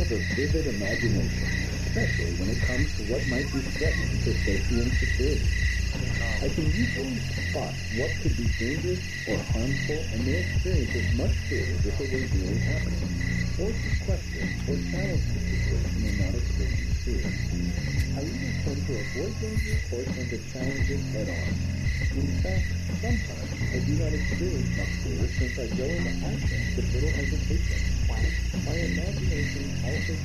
have a vivid imagination, especially when it comes to what might be threatening to safety and security. I can usually spot what could be dangerous or harmful and may experience as much fear as if it were really happening, or to question or challenge the situation and not experience fear. I either tend to avoid danger or tend to challenge it head on. In fact, sometimes I do not experience much fear since I go into action with little hesitation. My imagination also